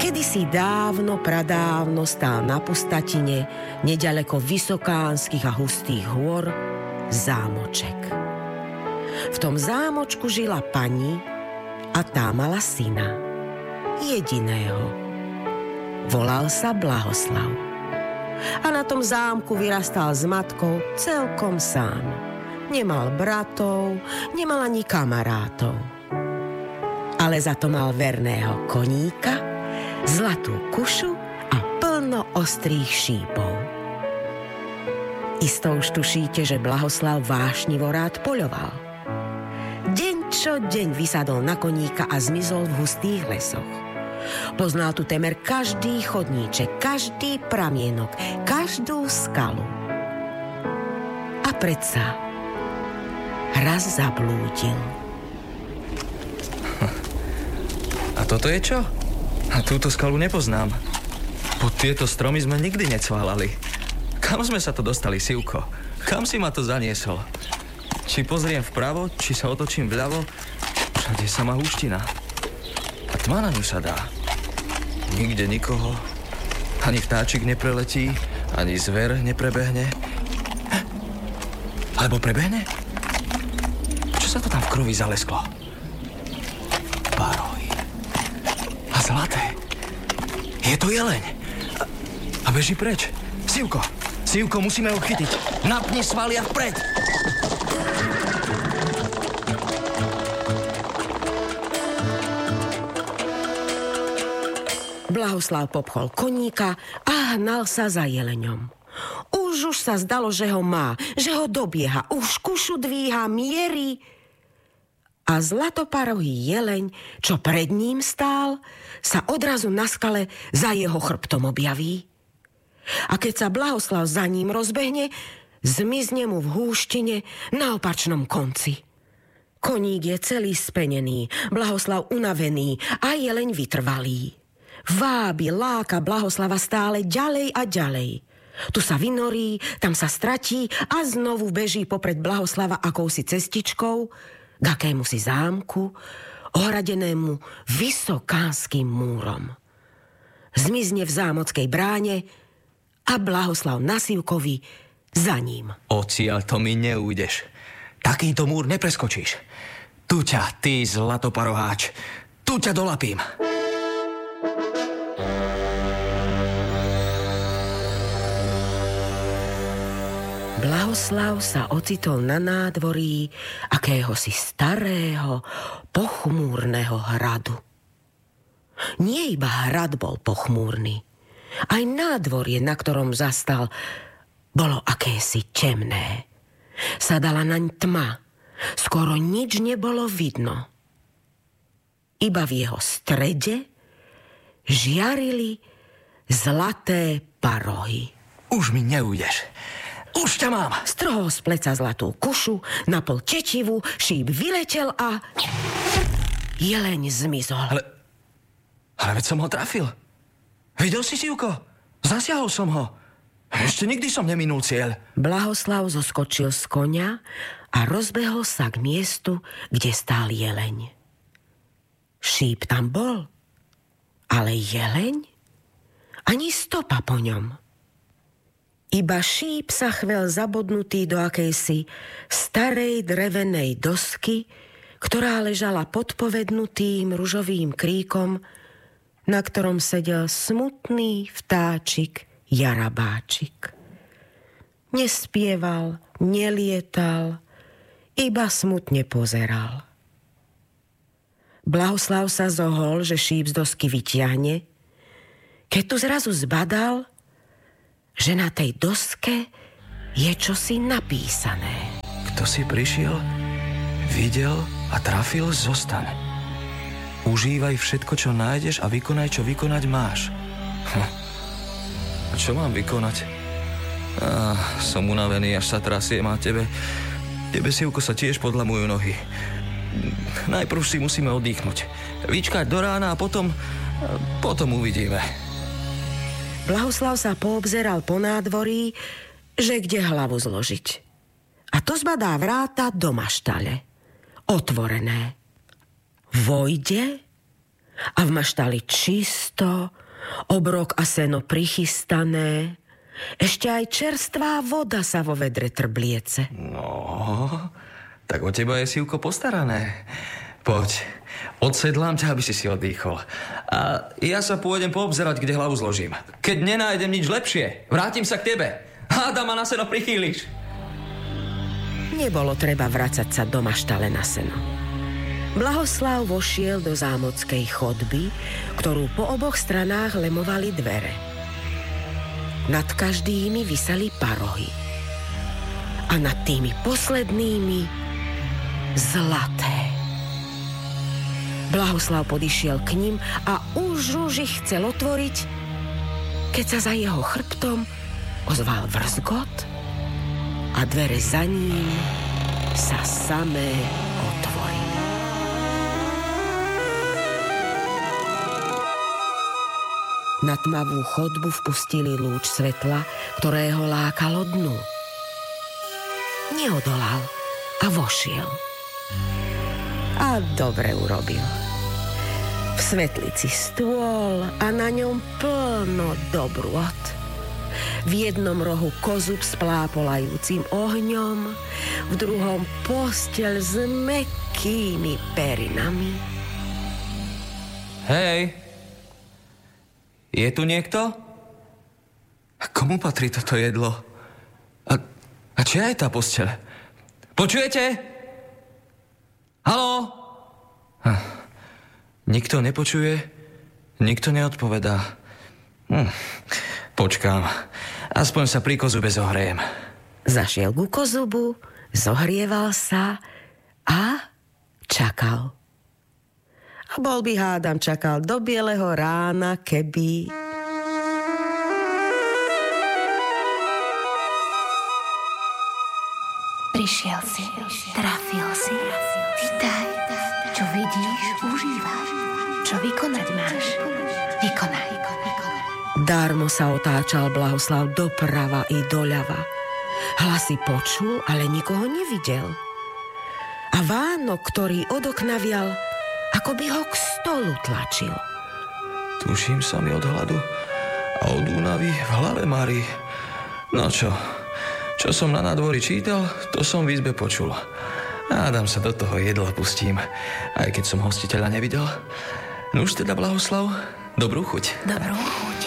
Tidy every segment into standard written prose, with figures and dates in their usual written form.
Kedysi dávno, pradávno stál na pustatine, neďaleko vysokánskych a hustých hôr, zámoček. V tom zámočku žila pani a tá mala syna, jediného. Volal sa Blahoslav. A na tom zámku vyrastal s matkou celkom sám. Nemal bratov, nemal ani kamarátov. Ale za to mal verného koníka, zlatú kušu a plno ostrých šípov. Isto už tušíte, že Blahoslav vášnivo rád poľoval. Deň čo deň vysadol na koníka a zmizol v hustých lesoch. Poznal tu temer každý chodníček, každý pramienok, každú skalu. A predsa raz zablúdil. A toto je čo? A túto skalu nepoznám. Pod tieto stromy sme nikdy necválali. Kam sme sa to dostali, Sivko? Kam si ma to zaniesol? Či pozriem vpravo, či sa otočím vľavo, všade sama húština. A tma na ňu sa dá. Nikde nikoho. Ani vtáčik nepreletí, ani zver neprebehne. Alebo prebehne? Čo sa to tam v krovi zalesklo? Parohy. A zlaté. Je to jeleň. A beží preč. Sivko, musíme ho chytiť. Napni svaly a vpred. Blahoslav popchol koníka a hnal sa za jeleňom. Už sa zdalo, že ho má, že ho dobieha, už kušu dvíha, mierí. A zlatoparohý jeleň, čo pred ním stál, sa odrazu na skale za jeho chrbtom objaví. A keď sa Blahoslav za ním rozbehne, zmizne mu v húštine na opačnom konci. Koník je celý spenený, Blahoslav unavený a jeleň vytrvalý. Vábi, láka Blahoslava stále ďalej a ďalej. Tu sa vynorí, tam sa stratí a znovu beží popred Blahoslava akousi cestičkou k akémusi zámku, ohradenému vysokánskym múrom. Zmizne v zámockej bráne a Blahoslav na Sivkovi za ním. Odtiaľ to mi neújdeš. Takýto múr nepreskočíš. Tu ťa, ty zlatoparoháč, tu ťa dolapím. Blahoslav sa ocitol na nádvorí akéhosi starého, pochmúrneho hradu. Nie iba hrad bol pochmúrny, aj nádvorie, na ktorom zastal, bolo akési temné. Sadala naň tma, skoro nič nebolo vidno. Iba v jeho strede žiarili zlaté parohy. Už mi neújdeš. Už ťa mám. Strhol z pleca zlatú kušu, napol tetivu, šíp vyletel a jeleň zmizol. Ale veď som ho trafil. Videl si, Sivko? Zasiahol som ho. Ešte nikdy som neminul cieľ. Blahoslav zoskočil z koňa a rozbehol sa k miestu, kde stál jeleň. Šíp tam bol, ale jeleň? Ani stopa po ňom. Iba šíp sa chvel zabodnutý do akejsi starej drevenej dosky, ktorá ležala pod povednutým ružovým kríkom, na ktorom sedel smutný vtáčik jarabáčik. Nespieval, nelietal, iba smutne pozeral. Blahoslav sa zohol, že šíp z dosky vytiahne, keď tu zrazu zbadal, že na tej doske je čosi napísané. Kto si prišiel, videl a trafil, zostaň. Užívaj všetko, čo nájdeš a vykonaj, čo vykonať máš. A čo mám vykonať? Som unavený, až sa trasiem a tebe, Sivko, sa tiež podlamujú nohy. Najprv si musíme oddychnúť. Vyčkať do rána a potom uvidíme. Blahoslav sa poobzeral po nádvorí, že kde hlavu zložiť. A to zbadá vráta do maštale. Otvorené. Vojde A v maštali čisto, obrok a seno prichystané. Ešte aj čerstvá voda sa vo vedre trbliece. No, tak o teba je, Sivko, postarané. Poď, odsedlám ťa, aby si oddychol. A ja sa pôjdem poobzerať, kde hlavu zložím. Keď nenájdem nič lepšie, vrátim sa k tebe. Hádam ma na seno prichýliš. Nebolo treba vracať sa do maštale na seno. Blahoslav vošiel do zámockej chodby, ktorú po oboch stranách lemovali dvere. Nad každými viseli parohy. A nad tými poslednými zlaté. Blahoslav podišiel k ním a už ich chcel otvoriť, keď sa za jeho chrbtom ozval vrzgot a dvere za ním sa samé otvorili. Na tmavú chodbu vpustili lúč svetla, ktorého lákalo dnu. Neodolal a vošiel. A dobre urobil. V svetlici stôl a na ňom plno dobrôt. V jednom rohu kozub s plápolajúcim ohňom, v druhom posteľ s mäkkými perinami. Hej! Je tu niekto? A komu patrí toto jedlo? A čia je tá posteľ? Počujete? Haló? Nikto nepočuje, nikto neodpovedá. Počkám. Aspoň sa pri kozube zohriem. Zašiel ku kozubu, zohrieval sa a čakal. A bol by, hádam, čakal do bieleho rána, keby... Prišiel si, trafil si. Vítaj. Čo vidíš, užívaš. Čo vykonať máš, vykonaj. Dármo sa otáčal Blahoslav doprava i doľava. Hlasy počul, ale nikoho nevidel. A Vánok, ktorý od okna vial, ako by ho k stolu tlačil. Tuším sa mi od hladu a od únavy v hlave mári. No čo som na nádvorí čítal, to som v izbe počul. Hádam sa do toho jedla pustím, aj keď som hostiteľa nevidel. Nuž teda, Blahoslav, dobrú chuť. Dobrú chuť.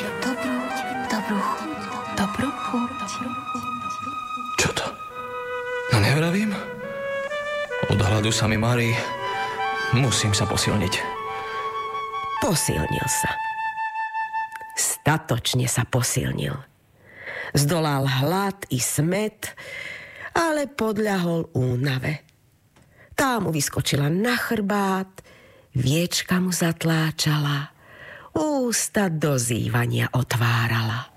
Čo to? No nevravím? Od hladu sa mi mári. Musím sa posilniť. Posilnil sa. Statočne sa posilnil. Zdolal hlad i smäd, ale podľahol únave. Tá mu vyskočila na chrbát, viečka mu zatláčala, ústa do zývania otvárala.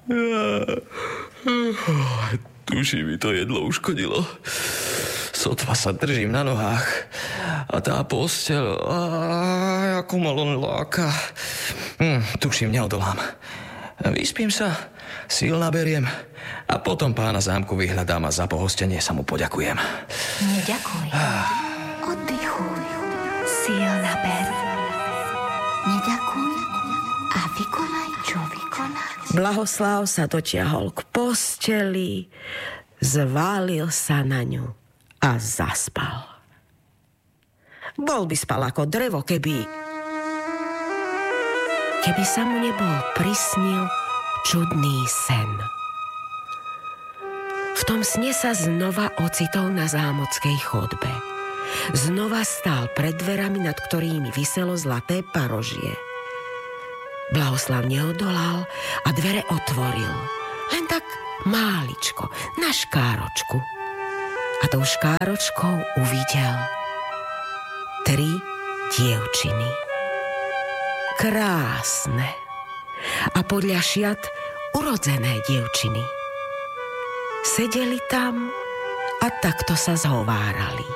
Tuši mi to jedlo uškodilo. Sotva sa držím na nohách a tá posteľ, ako ma len láka. Tuším, neodolám. Vyspím sa, síl naberiem a potom pána zámku vyhľadám a za pohostenie sa mu poďakujem. Neďakuj. Oddychuj. Síl naber. Neďakuj a vykonaj, čo vykonáš. Blahoslav sa dotiahol k posteli, zválil sa na ňu a zaspal. Bol by spal ako drevo, keby sa mu nebol prisnil čudný sen. V tom sne sa znova ocitol na zámockej chodbe. Znova stál pred dverami, nad ktorými viselo zlaté parožie. Blahoslav neodolal a dvere otvoril. Len tak máličko, na škáročku. A tou škáročkou uvidel 3 dievčiny. Krásne. A podľa šiat urodzené dievčiny. Sedeli tam a takto sa zhovárali.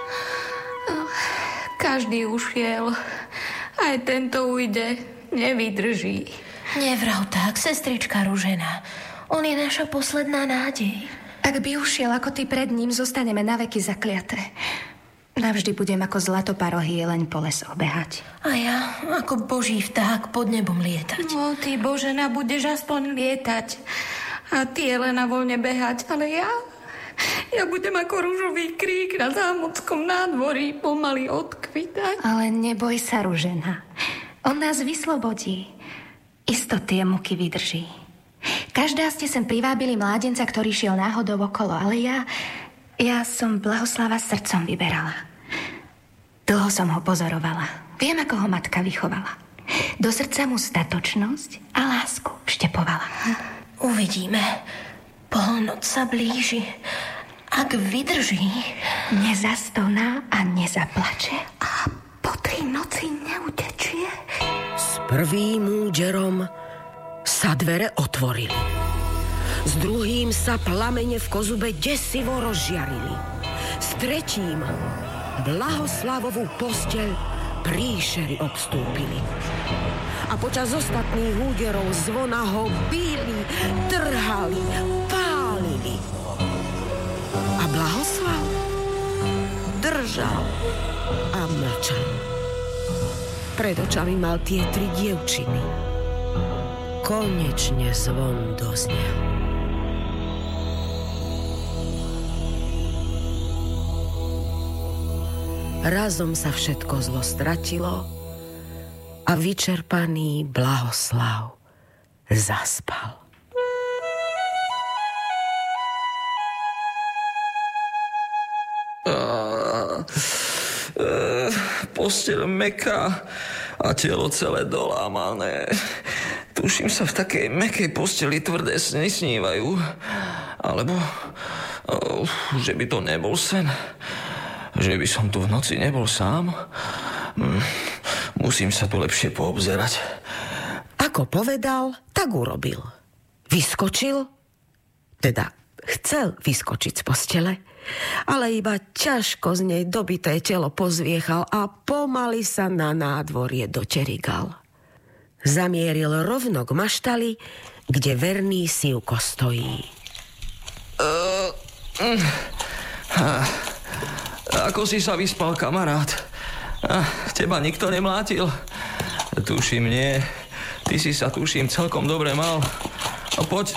Každý ušiel. Aj tento ujde. Nevydrží. Nevrav tak, sestrička Ružena. On je naša posledná nádej. Ak by ušiel ako ty pred ním, zostaneme naveky zakliaté. Navždy budem ako zlatoparohý jeleň po lesoch behať. A ja ako boží vták pod nebom lietať. No, ty, Božena, budeš aspoň lietať. A ty, Jelena, voľne behať. Ale ja budem ako ružový krík na zámockom nádvorí pomaly odkvitať. Ale neboj sa, Ružena. On nás vyslobodí. Isto tie muky vydrží. Každá ste sem privábili mládenca, ktorý šiel náhodou okolo, ale ja som Blahoslava srdcom vyberala. Dlho som ho pozorovala. Viem, ako ho matka vychovala. Do srdca mu statočnosť a lásku vštepovala. Uvidíme. Polnoc sa blíži. Ak vydrží, nezastoná a nezaplače. A po 3 noci neutečie. S prvým úderom sa dvere otvorili. S druhým sa plamene v kozube desivo rozžiarili. S tretím Blahoslavovú posteľ príšery obstúpili. A počas ostatných úderov zvona ho bíli, trhali, pálili. A Blahoslav držal a mlčal. Pred očami mal tie 3 dievčiny. Konečne zvon doznel. Razom sa všetko zlo stratilo a vyčerpaný Blahoslav zaspal. Posteľ mäkká a telo celé dolámané. Tuším sa v takej mäkkej posteli tvrdé sny snívajú. Alebo že by to nebol sen. Že by som tu v noci nebol sám. Musím sa tu lepšie poobzerať. Ako povedal, tak urobil. Vyskočil, teda chcel vyskočiť z postele, ale iba ťažko z nej dobité telo pozviechal a pomaly sa na nádvorie doterigal. Zamieril rovno k maštali, kde verný Sivko stojí. Ako si sa vyspal, kamarát? Teba nikto nemlátil? Tuším, nie. Ty si sa, tuším, celkom dobre mal. Poď,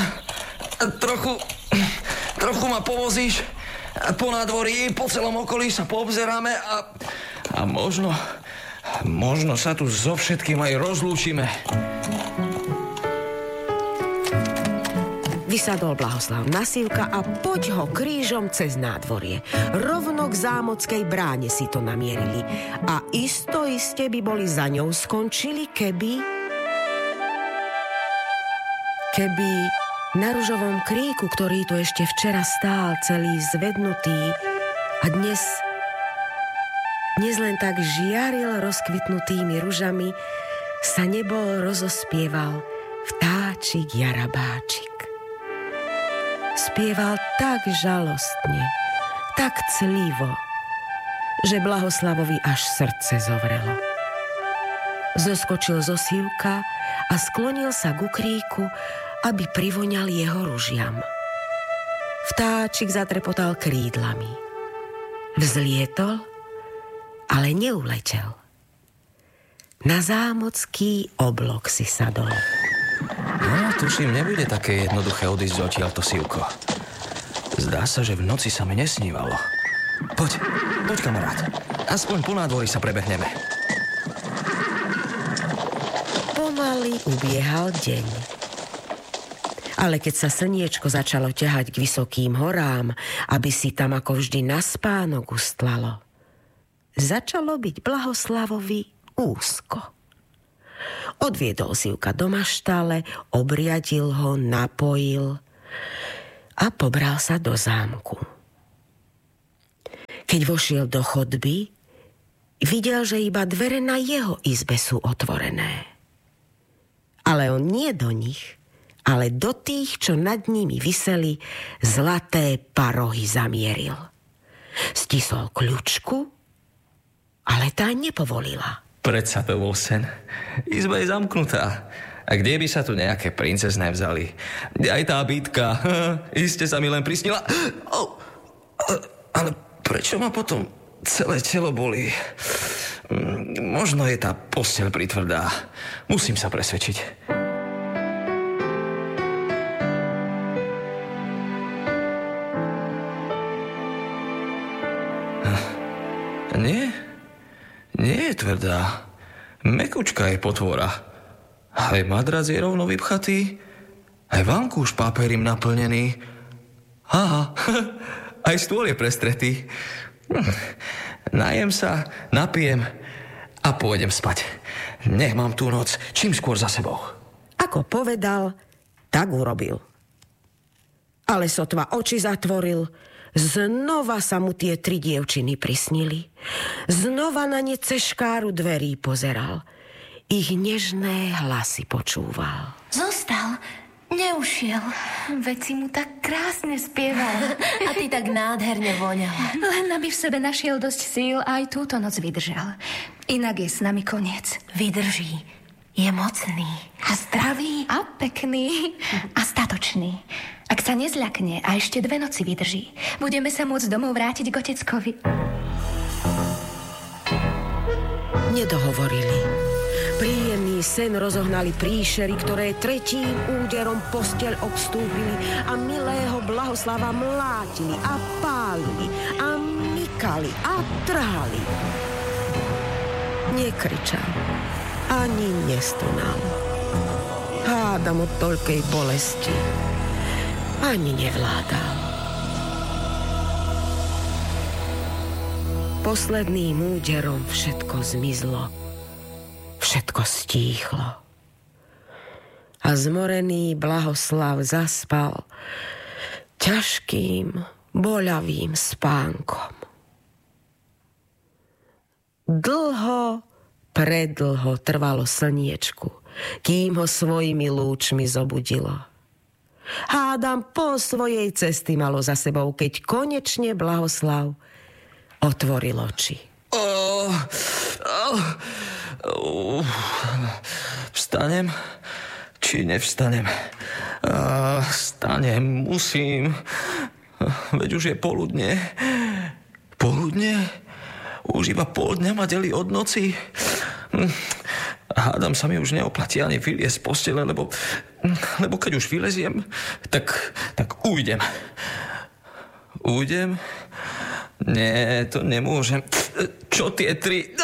trochu ma povozíš po nádvorí, po celom okolí sa poobzeráme a možno sa tu so všetkým aj rozlúčime. Vysadol Blahoslav na Sivka a poď ho krížom cez nádvorie. Rovno k zámockej bráne si to namierili. A iste by boli za ňou skončili, keby na ružovom kríku, ktorý tu ešte včera stál celý zvednutý a dnes len tak žiaril rozkvitnutými ružami, sa nebol rozospieval vtáčik jarabáčik. Spieval tak žalostne, tak clivo, že Blahoslavovi až srdce zovrelo. Zoskočil zo Sivka a sklonil sa ku kríku, aby privoňal jeho ružiam. Vtáčik zatrepotal krídlami. Vzlietol, ale neuletel. Na zámocký oblok si sadol. No, tuším, nebude také jednoduché odísť odtiaľto, Sivko. Zdá sa, že v noci sa mi nesnívalo. Poď, kamarát. Aspoň po nádvorí sa prebehneme. Pomaly ubiehal deň. Ale keď sa slniečko začalo ťahať k vysokým horám, aby si tam ako vždy na spánok ustlalo, začalo byť Blahoslavovi úzko. Odviedol Sivka do maštale, obriadil ho, napojil a pobral sa do zámku. Keď vošiel do chodby, videl, že iba dvere na jeho izbe sú otvorené. Ale on nie do nich, ale do tých, čo nad nimi viseli, zlaté parohy zamieril. Stisol kľučku, ale tá nepovolila. Predsa to bol sen. Izba je zamknutá. A kde by sa tu nejaké princezné vzali? Aj tá bytka. Iste sa mi len prisnila. Ale prečo ma potom celé telo bolí. Možno je tá posteľ pritvrdá. Musím sa presvedčiť. Nie je tvrdá. Mekučka je potvora. Aj madrac je rovno vypchatý, aj vankúš papierim naplnený. Aha, aj stôl je prestretý. Najem sa, napijem a pôjdem spať. Nech mám tú noc čím skôr za sebou. Ako povedal, tak urobil. Ale sotva oči zatvoril, znova sa mu tie 3 dievčiny prisnili. Znova na ne cez škáru dverí pozeral. Ich nežné hlasy počúval. Zostal, neušiel. Veď si mu tak krásne spieval. A ty tak nádherne voňal. Len aby v sebe našiel dosť síl a aj túto noc vydržal. Inak je s nami koniec. Vydrží. Je mocný. A zdravý. A pekný. A statočný. Ak sa nezľakne a ešte 2 noci vydrží, budeme sa môcť domov vrátiť k oteckovi. Nedohovorili. Príjemný sen rozohnali príšery, ktoré 3. úderom posteľ obstúpili a milého Blahoslava mlátili a pálili a mykali a trhali. Nekričal, ani nestonal. Hádam od toľkej bolesti ani nevládal. Posledným úderom všetko zmizlo. Všetko stíchlo. A zmorený Blahoslav zaspal ťažkým, boľavým spánkom. Predlho trvalo slniečku, kým ho svojimi lúčmi zobudilo. Hádam, po svojej cesty malo za sebou, keď konečne Blahoslav otvoril oči. Vstanem, či nevstanem? Vstanem, musím. Veď už je poludne. Poludne? Už iba pol dňa ma delí od noci. Hádam sa mi už neoplatí ani vyliesť z postele, lebo keď už vyleziem, tak ujdem. Ujdem? Nie, to nemôžem. Čo tie 3?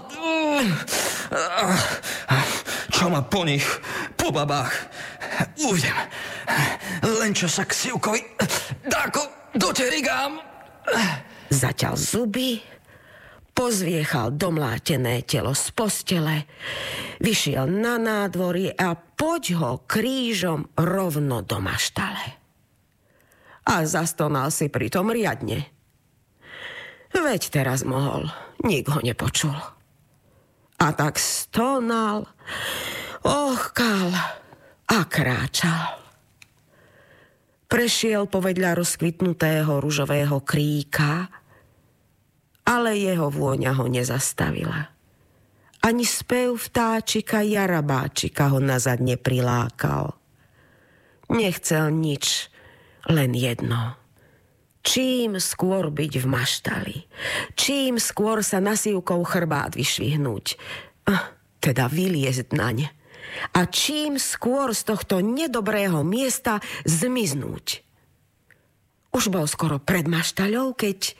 Čo ma po nich? Po babách? Ujdem. Len čo sa k Sivkovi dáko doterigám. Zaťal zuby, pozviechal domlátené telo z postele, vyšiel na nádvorie a poď ho krížom rovno do maštale. A zastonal si pritom riadne. Veď teraz mohol, nik ho nepočul. A tak stonal, ochkal a kráčal. Prešiel povedľa rozkvitnutého ružového kríka, ale jeho vôňa ho nezastavila. Ani spev vtáčika jarabáčika ho nazad neprilákal. Nechcel nič, len jedno. Čím skôr byť v maštali, čím skôr sa na Sivkov chrbát vyšvihnúť, teda vyliezť naň, a čím skôr z tohto nedobrého miesta zmiznúť. Už bol skoro pred maštaľou, keď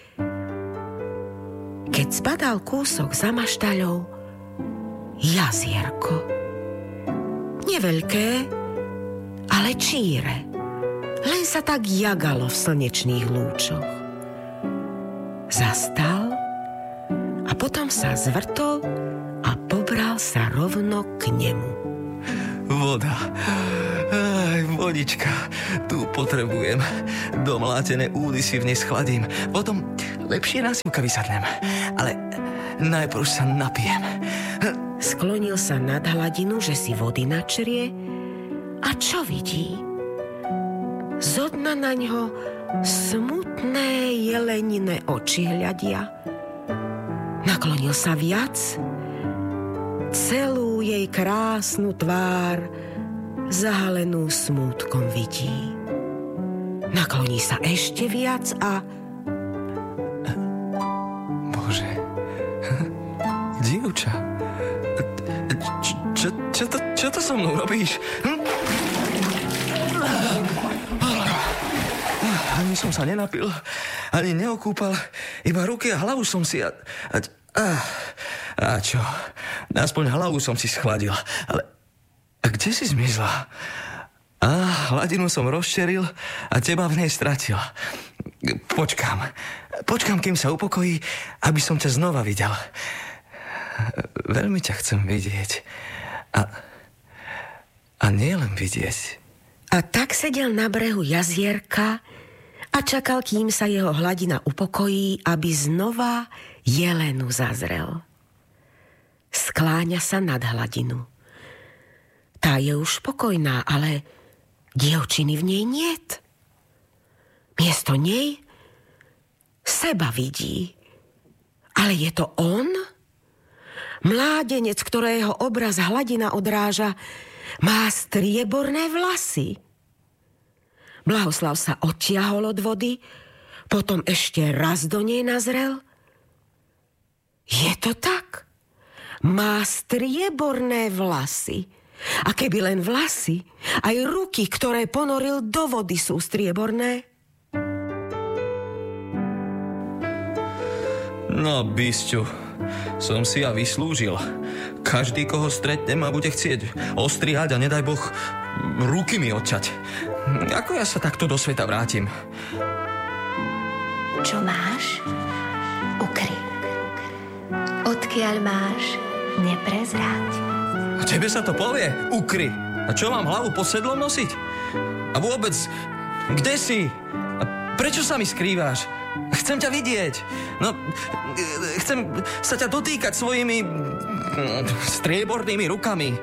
zbadal kúsok za maštaľou jazierko. Neveľké, ale číre. Len sa tak jagalo v slnečných lúčoch. Zastal a potom sa zvrtol a pobral sa rovno k nemu. Voda. Aj, vodička. Tu potrebujem. Domlátené údy si v nej schladím. Potom lepšie na Sivka vysadnem. Ale najprv sa napijem. Sklonil sa nad hladinu, že si vody načrie, a čo vidí? Zo dna na ňo smutné jelenine oči hľadia. Naklonil sa viac, celú jej krásnu tvár zahalenú smútkom vidí. Nakloní sa ešte viac a... Bože, Čo to so mnou robíš? Ani som sa nenapil, ani neokúpal, iba ruky a hlavu som si... A čo? Aspoň hlavu som si schladil. Ale a kde si zmizla? Hladinu som rozšeril a teba v nej stratil. Počkám, kým sa upokojí, aby som ťa znova videl. Veľmi ťa chcem vidieť. A nie len vidieť. A tak sedel na brehu jazierka a čakal, kým sa jeho hladina upokojí, aby znova jelenu zazrel. Skláňa sa nad hladinu. Tá je už spokojná, ale dievčiny v nej niet. Miesto nej seba vidí. Ale je to on? Mládenec, ktorého obraz hladina odráža, má strieborné vlasy. Blahoslav sa odtiahol od vody, potom ešte raz do nej nazrel. Je to tak? Má strieborné vlasy. A keby len vlasy, aj ruky, ktoré ponoril do vody, sú strieborné? No, bisťu, som si ja vyslúžil. Každý, koho stretne, ma bude chcieť ostrihať a nedaj Boh ruky mi odťať. Ako ja sa takto do sveta vrátim? Čo máš? Ukry. Odkiaľ máš? Neprezráť. A tebe sa to povie? Ukry. A čo, mám hlavu pod sedlom nosiť? A vôbec, kde si? A prečo sa mi skrýváš? Chcem ťa vidieť. No, chcem sa ťa dotýkať svojimi striebornými rukami.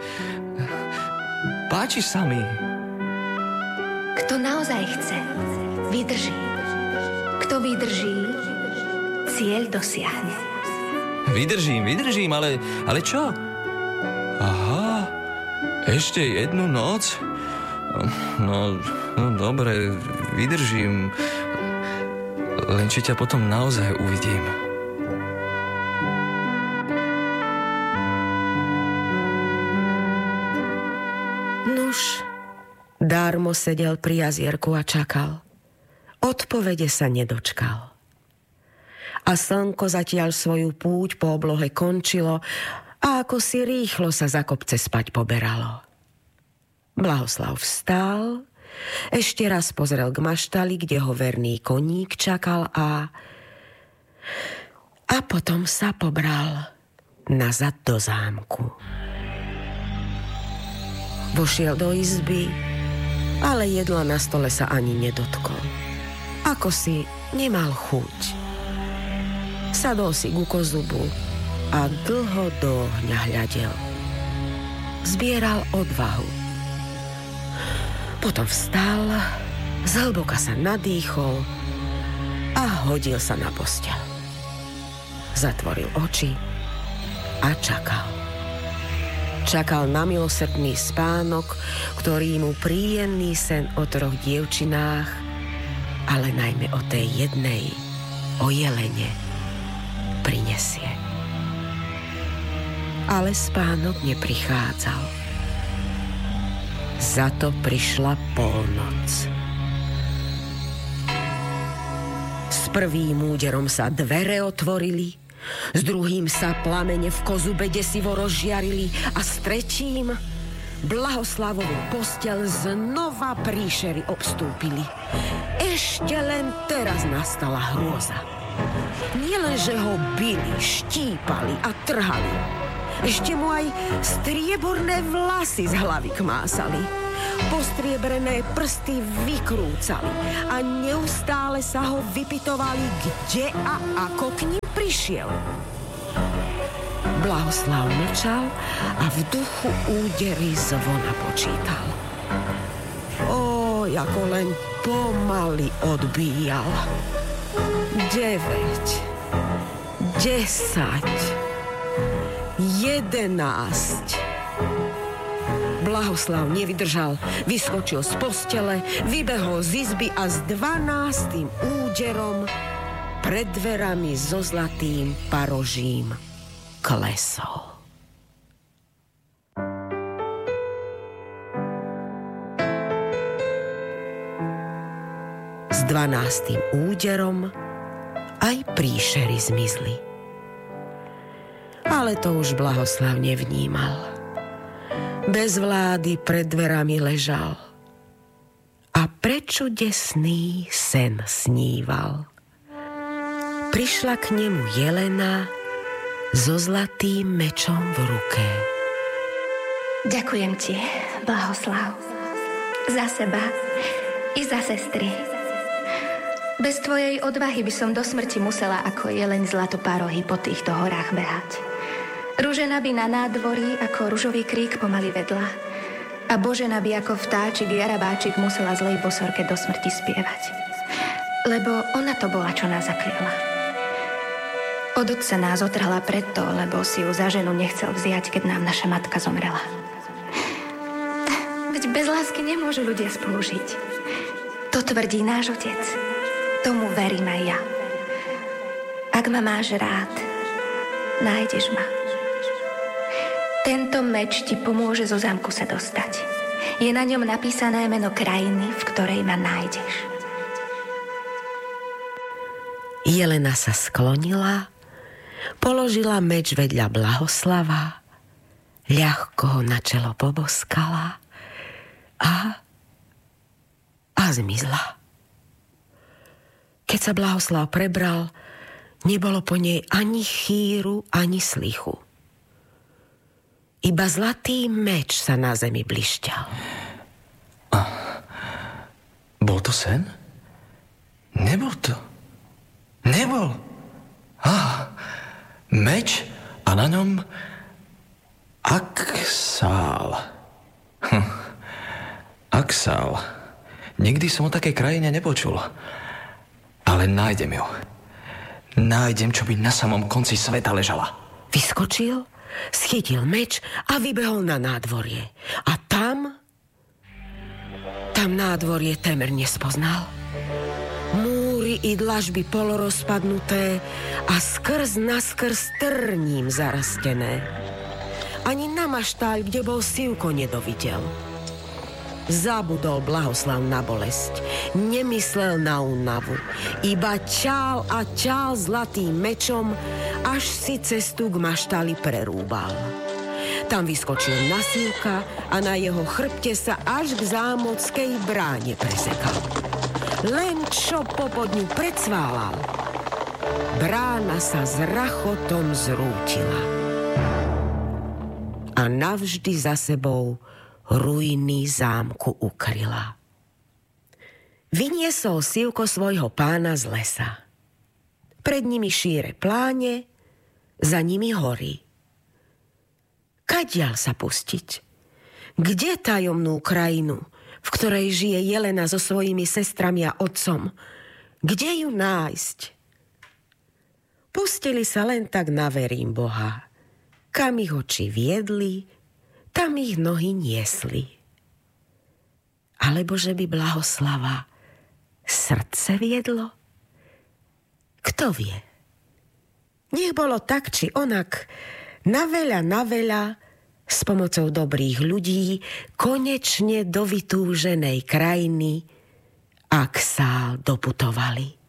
Páčiš sa mi. Kto naozaj chce, vydrží. Kto vydrží, cieľ dosiahne. Vydržím, ale čo? Aha, ešte jednu noc? No dobre, vydržím. Len či ťa potom naozaj uvidím. Nuž, dármo sedel pri jazierku a čakal. Odpovede sa nedočkal. A slnko zatiaľ svoju púť po oblohe končilo a ako si rýchlo sa za kopce spať poberalo. Blahoslav vstal, ešte raz pozrel k maštali, kde ho verný koník čakal a potom sa pobral nazad do zámku. Vošiel do izby, ale jedla na stole sa ani nedotkol. Ako si nemal chuť. Sadol si ku kozubu a dlho do ohňa hľadel. Zbieral odvahu. Potom vstal, zhlboka sa nadýchol a hodil sa na posteľ. Zatvoril oči a čakal. Čakal na milosrdný spánok, ktorý mu príjemný sen o 3 dievčinách, ale najmä o tej jednej, o jelene, prinesie. Ale spánok neprichádzal. Za to prišla polnoc. S prvým úderom sa dvere otvorili, s druhým sa plamene v kozube desivo rozžiarili a s tretím Blahoslavovú posteľ znova príšery obstúpili. Ešte len teraz nastala hrôza. Nielen, že ho bili, štípali a trhali, ešte mu aj strieborné vlasy z hlavy kmásali. Postriebrené prsty vykrúcali a neustále sa ho vypytovali, kde a ako k nim prišiel. Blahoslav mlčal a v duchu údery zvona počítal. Ako len pomaly odbíjal. 9, 10, 11. Blahoslav nevydržal, vyskočil z postele, vybehol z izby a s 12. úderom pred dverami so zlatým parožím klesol. 12. úderom aj príšery zmizli. Ale to už Blahoslav nevnímal. Bez vlády pred dverami ležal a prečudesný sen sníval. Prišla k nemu Jelena so zlatým mečom v ruke. Ďakujem ti, Blahoslav, za seba i za sestry. Bez tvojej odvahy by som do smrti musela ako jeleň zlatopárohy po týchto horách behať. Ružena by na nádvorí ako ružový krík pomaly vedla a Božena by ako vtáčik jarabáčik musela zlej bosorke do smrti spievať. Lebo ona to bola, čo nás zakliela. Od otca nás otrhla preto, lebo si ju za ženu nechcel vziať, keď nám naša matka zomrela. Veď bez lásky nemôžu ľudia spolužiť. To tvrdí náš otec. Tomu verím aj ja. Ak ma máš rád, nájdeš ma. Tento meč ti pomôže zo zámku sa dostať. Je na ňom napísané meno krajiny, v ktorej ma nájdeš. Jelena sa sklonila, položila meč vedľa Blahoslava, ľahko ho na čelo poboskala a zmizla. Keď sa Blahoslav prebral, nebolo po nej ani chýru, ani slichu. Iba zlatý meč sa na zemi blišťal. Bol to sen? Nebol to. Nebol. Meč a na ňom Aksál. Aksál. Nikdy som o takej krajine nepočul. Ale nájdem ju. Nájdem, čo by na samom konci sveta ležala. Vyskočil, schytil meč a vybehol na nádvorie. A tam nádvorie témer nespoznal. Múry i dlažby polorozpadnuté a skrz naskrz trním zarastené. Ani na maštáľ, kde bol Sivko, nedovidel. Zabudol Blahoslav na bolesť, nemyslel na únavu, iba ťal a ťal zlatým mečom, až si cestu k maštali prerúbal. Tam vyskočil na Sivka a na jeho chrbte sa až k zámockej bráne presekal. Len čo popodňu predsválal, brána sa s rachotom zrútila a navždy za sebou ruiny zámku ukryla. Vyniesol Sivko svojho pána z lesa. Pred nimi šíre pláne, za nimi hory. Kadiaľ sa pustiť? Kde tajomnú krajinu, v ktorej žije Jelena so svojimi sestrami a otcom? Kde ju nájsť? Pustili sa len tak na verím Boha. Kam ich oči viedli, tam ich nohy niesli. Alebo že by Blahoslava srdce viedlo? Kto vie? Nech bolo tak, či onak, na veľa, s pomocou dobrých ľudí, konečne do vytúženej krajiny Aksál doputovali.